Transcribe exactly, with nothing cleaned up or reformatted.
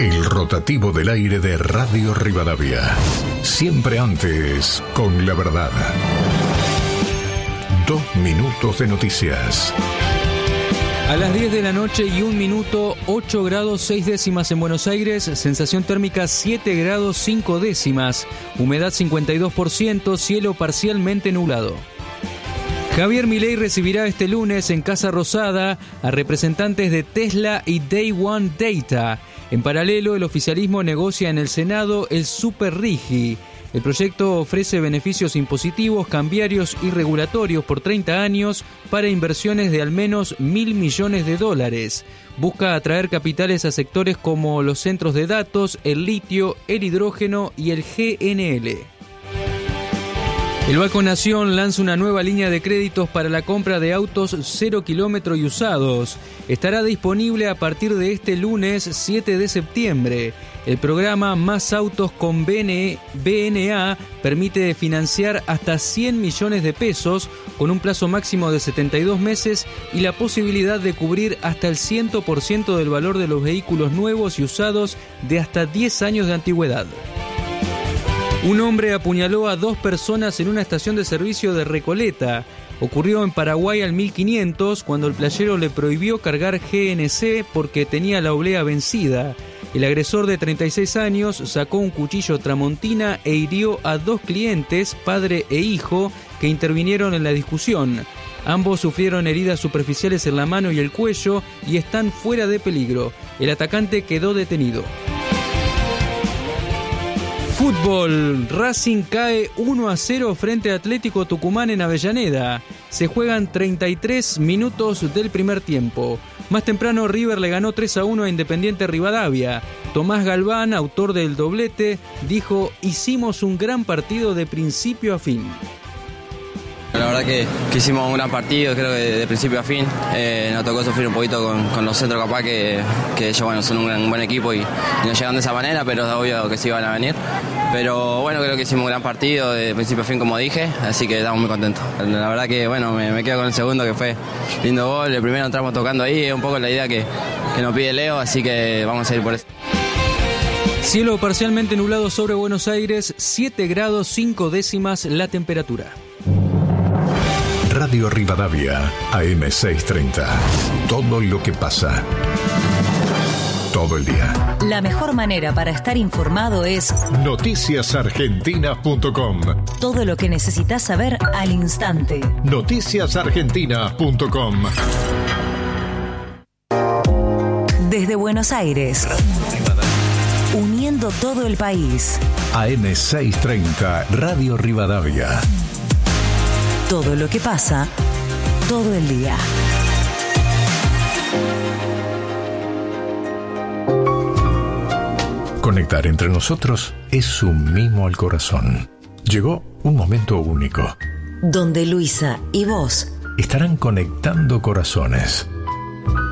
El rotativo del aire de Radio Rivadavia. Siempre antes, con la verdad. Dos minutos de noticias. A las diez de la noche y un minuto, ocho grados seis décimas en Buenos Aires, sensación térmica siete grados cinco décimas, humedad cincuenta y dos por ciento, cielo parcialmente nublado. Javier Milei recibirá este lunes en Casa Rosada a representantes de Tesla y Day One Data. En paralelo, el oficialismo negocia en el Senado el Super Rigi. El proyecto ofrece beneficios impositivos, cambiarios y regulatorios por treinta años para inversiones de al menos mil millones de dólares. Busca atraer capitales a sectores como los centros de datos, el litio, el hidrógeno y el G N L. El Banco Nación lanza una nueva línea de créditos para la compra de autos cero kilómetro y usados. Estará disponible a partir de este lunes siete de septiembre. El programa Más Autos con B N A permite financiar hasta cien millones de pesos con un plazo máximo de setenta y dos meses y la posibilidad de cubrir hasta el cien por ciento del valor de los vehículos nuevos y usados de hasta diez años de antigüedad. Un hombre apuñaló a dos personas en una estación de servicio de Recoleta. Ocurrió en Paraguay al mil quinientos, cuando el playero le prohibió cargar G N C porque tenía la oblea vencida. El agresor de treinta y seis años sacó un cuchillo tramontina e hirió a dos clientes, padre e hijo, que intervinieron en la discusión. Ambos sufrieron heridas superficiales en la mano y el cuello y están fuera de peligro. El atacante quedó detenido. Fútbol. Racing cae uno a cero frente a Atlético Tucumán en Avellaneda. Se juegan treinta y tres minutos del primer tiempo. Más temprano River le ganó tres a uno a Independiente Rivadavia. Tomás Galván, autor del doblete, dijo: hicimos un gran partido de principio a fin. La verdad que, que hicimos un gran partido, creo que de, de principio a fin. Eh, nos tocó sufrir un poquito con, con los centros capaz que, que ellos bueno, son un, un buen equipo y, y nos llegan de esa manera, pero es obvio que sí iban a venir. Pero bueno, creo que hicimos un gran partido de principio a fin, como dije, así que estamos muy contentos. La verdad que bueno, me, me quedo con el segundo, que fue lindo gol. El primero entramos tocando ahí, es un poco la idea que, que nos pide Leo, así que vamos a ir por eso. Cielo parcialmente nublado sobre Buenos Aires, siete grados cinco décimas la temperatura. Radio Rivadavia, A M seiscientos treinta. Todo lo que pasa. Todo el día. La mejor manera para estar informado es noticias argentinas punto com. Todo lo que necesitas saber al instante. noticias argentinas punto com. Desde Buenos Aires, uniendo todo el país. A M seiscientos treinta, Radio Rivadavia. Todo lo que pasa, todo el día. Conectar entre nosotros es un mimo al corazón. Llegó un momento único, donde Luisa y vos estarán conectando corazones.